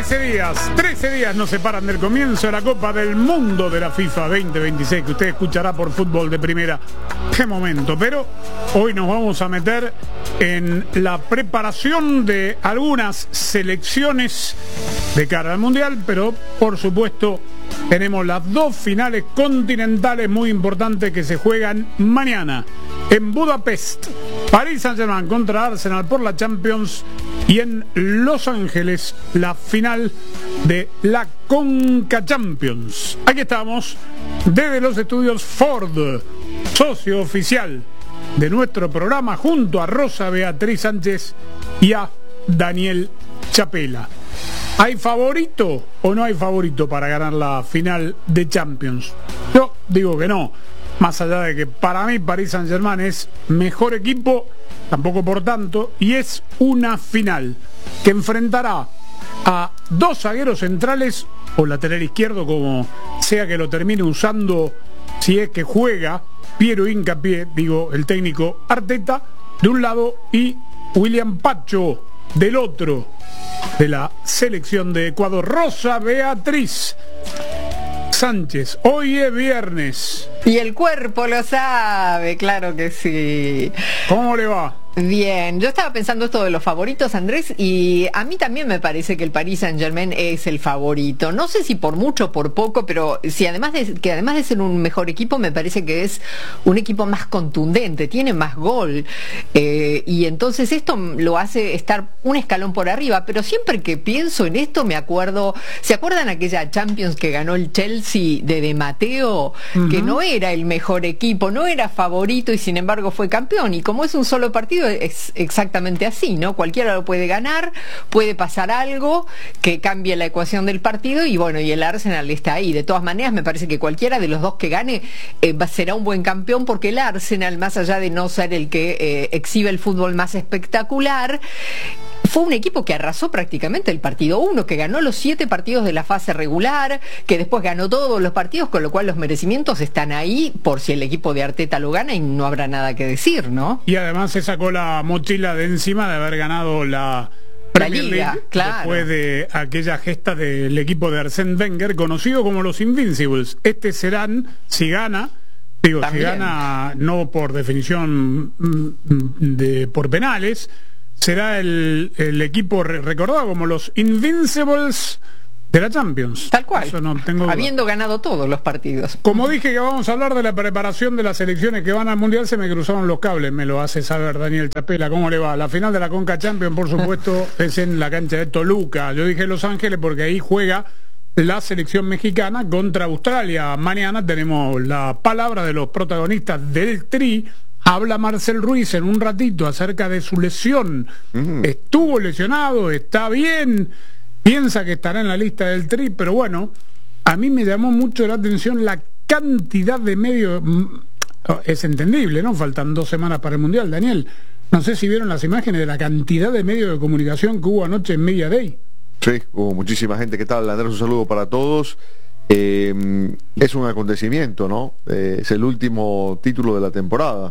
13 días nos separan del comienzo de la Copa del Mundo de la FIFA 2026, que usted escuchará por Fútbol de Primera. Qué momento, pero hoy nos vamos a meter en la preparación de algunas selecciones de cara al Mundial, pero por supuesto tenemos las dos finales continentales muy importantes que se juegan mañana en Budapest. Paris Saint-Germain contra Arsenal por la Champions, y en Los Ángeles la final de la Conca Champions. Aquí estamos desde los estudios Ford, socio oficial de nuestro programa, junto a Rosa Beatriz Sánchez y a Daniel Chapela. ¿Hay favorito o no hay favorito para ganar la final de Champions? Yo digo que no, más allá de que para mí Paris Saint-Germain es mejor equipo, tampoco por tanto, y es una final que enfrentará a dos zagueros centrales o lateral izquierdo, como sea que lo termine usando, si es que juega Piero Hincapié, digo el técnico Arteta, de un lado, y William Pacho del otro, de la selección de Ecuador. Rosa Beatriz Sánchez, hoy es viernes. Y el cuerpo lo sabe, claro que sí. ¿Cómo le va? Bien, yo estaba pensando esto de los favoritos, Andrés, y a mí también me parece que el Paris Saint-Germain es el favorito. No sé si por mucho o por poco, pero si además de ser un mejor equipo, me parece que es un equipo más contundente, tiene más gol, y entonces esto lo hace estar un escalón por arriba. Pero siempre que pienso en esto me acuerdo, ¿se acuerdan aquella Champions que ganó el Chelsea de Di Matteo? Que no era el mejor equipo, no era favorito y sin embargo fue campeón, y como es un solo partido, es exactamente así, ¿no? Cualquiera lo puede ganar, puede pasar algo que cambie la ecuación del partido, y bueno, y el Arsenal está ahí. De todas maneras, me parece que cualquiera de los dos que gane será un buen campeón, porque el Arsenal, más allá de no ser el que exhibe el fútbol más espectacular, fue un equipo que arrasó prácticamente el partido 1, que ganó los 7 partidos de la fase regular, que después ganó todos los partidos, con lo cual los merecimientos están ahí por si el equipo de Arteta lo gana, y no habrá nada que decir, ¿no? Y además se sacó la mochila de encima de haber ganado la Premier Liga, League, claro, después de aquella gesta del equipo de Arsène Wenger, conocido como los Invincibles. Serán, si gana, digo, también, si gana no por definición por penales, será el equipo recordado como los Invincibles de la Champions. Tal cual, eso no tengo habiendo ganado todos los partidos. Como dije que vamos a hablar de la preparación de las selecciones que van al Mundial, se me cruzaron los cables, me lo hace saber Daniel Chapela. ¿Cómo le va? La final de la Conca Champions, por supuesto, es en la cancha de Toluca. Yo dije Los Ángeles porque ahí juega la selección mexicana contra Australia. Mañana tenemos la palabra de los protagonistas del Tri. Habla Marcel Ruiz en un ratito acerca de su lesión. Estuvo lesionado, está bien, piensa que estará en la lista del Tri, pero bueno, a mí me llamó mucho la atención la cantidad de medios. Es entendible, ¿no? Faltan 2 semanas para el Mundial, Daniel. No sé si vieron las imágenes de la cantidad de medios de comunicación que hubo anoche en Media Day. Sí, hubo muchísima gente. ¿Qué tal, Andrés? Un saludo para todos. Es un acontecimiento, ¿no? Es el último título de la temporada.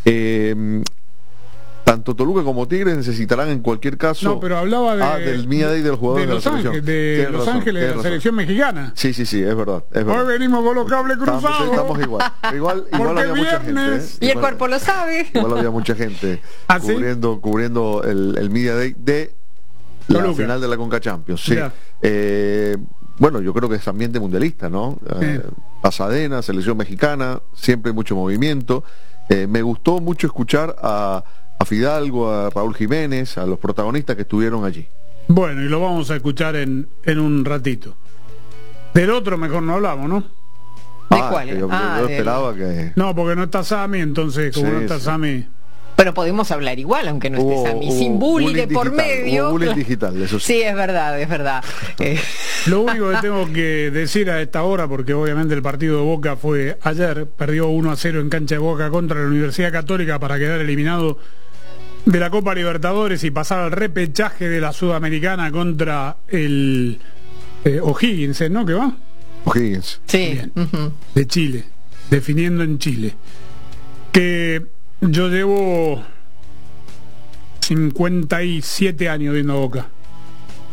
Tanto Toluca como Tigres necesitarán en cualquier caso. No, pero hablaba del Media Day del jugador de la selección. De Los Ángeles, de la selección mexicana. Sí, es verdad. Hoy venimos con los cables cruzados. Estamos igual había mucha gente. Y el cuerpo lo sabe. Igual había mucha gente cubriendo el Media Day de la Toluca, final de la Conca Champions. Sí. Bueno, yo creo que es ambiente mundialista, ¿no? Pasadena, selección mexicana, siempre mucho movimiento. Me gustó mucho escuchar a Fidalgo, a Raúl Jiménez, a los protagonistas que estuvieron allí. Bueno, y lo vamos a escuchar en un ratito. Del otro mejor no hablamos, ¿no? ¿De cuál? Yo esperaba que... No, porque no está Sammy, entonces como no está Sammy... Pero podemos hablar igual, aunque no esté Sammy. Sin bullying de por medio. Bullying digital, eso sí. Sí, es verdad. Lo único que tengo que decir a esta hora, porque obviamente el partido de Boca fue ayer, perdió 1-0 en cancha de Boca contra la Universidad Católica para quedar eliminado de la Copa Libertadores y pasar al repechaje de la Sudamericana contra el O'Higgins, ¿no? ¿Qué va? O'Higgins. Sí. De Chile, definiendo en Chile. Que yo llevo 57 años viendo a Boca.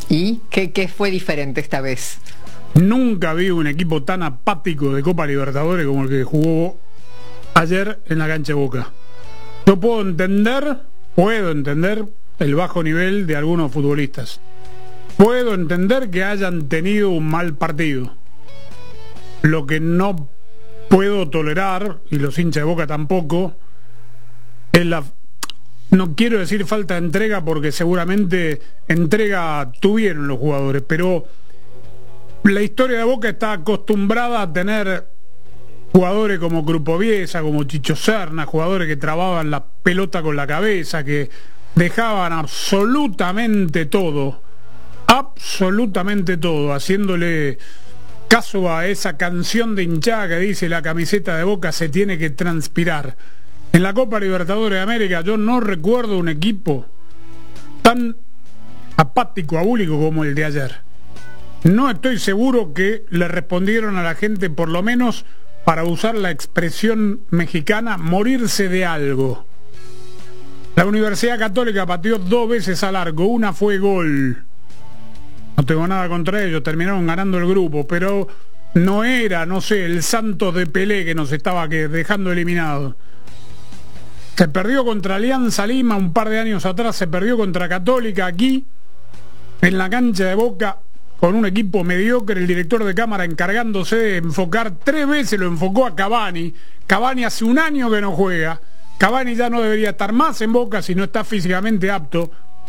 ¿Y qué fue diferente esta vez? Nunca vi un equipo tan apático de Copa Libertadores como el que jugó ayer en la cancha de Boca. Yo puedo entender el bajo nivel de algunos futbolistas. Puedo entender que hayan tenido un mal partido. Lo que no puedo tolerar, y los hinchas de Boca tampoco, es no quiero decir falta de entrega, porque seguramente entrega tuvieron los jugadores, pero la historia de Boca está acostumbrada a tener jugadores como Grupo Biesa, como Chicho Serna, jugadores que trababan la pelota con la cabeza, que dejaban absolutamente todo, haciéndole caso a esa canción de hinchada que dice: la camiseta de Boca se tiene que transpirar. En la Copa Libertadores de América yo no recuerdo un equipo tan apático, abúlico como el de ayer. No estoy seguro que le respondieron a la gente, por lo menos para usar la expresión mexicana, morirse de algo. La Universidad Católica pateó 2 veces al arco, una fue gol. No tengo nada contra ellos, terminaron ganando el grupo, pero no era, no sé, el Santos de Pelé que nos estaba dejando eliminados. Se perdió contra Alianza Lima un par de años atrás, se perdió contra Católica aquí, en la cancha de Boca, con un equipo mediocre, el director de cámara encargándose de enfocar 3 veces, lo enfocó a Cavani. Cavani hace 1 año que no juega. Cavani ya no debería estar más en Boca si no está físicamente apto.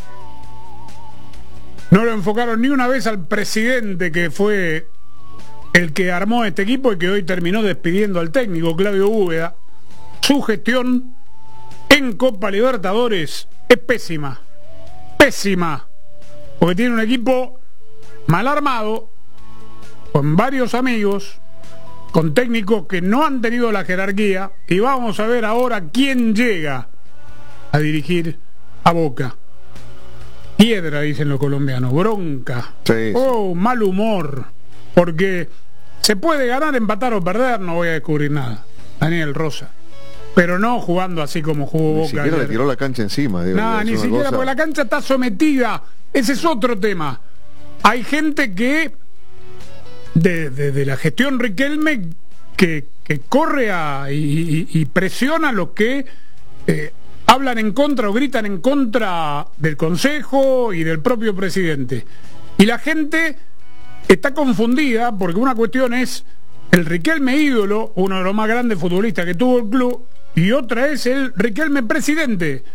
No lo enfocaron ni una vez al presidente, que fue el que armó este equipo y que hoy terminó despidiendo al técnico, Claudio Úbeda. Su gestión en Copa Libertadores es pésima, porque tiene un equipo mal armado, con varios amigos, con técnicos que no han tenido la jerarquía, y vamos a ver ahora quién llega a dirigir a Boca. Piedra, dicen los colombianos, bronca, sí. Mal humor, porque se puede ganar, empatar o perder, no voy a descubrir nada, Daniel Rosa, pero no jugando así como jugó Boca. Ni siquiera le tiró la cancha encima. No, ni siquiera, porque la cancha está sometida. Ese es otro tema. Hay gente que de la gestión Riquelme que corre y presiona a los que hablan en contra o gritan en contra del Consejo y del propio presidente. Y la gente está confundida, porque una cuestión es el Riquelme ídolo, uno de los más grandes futbolistas que tuvo el club, y otra es el Riquelme presidente.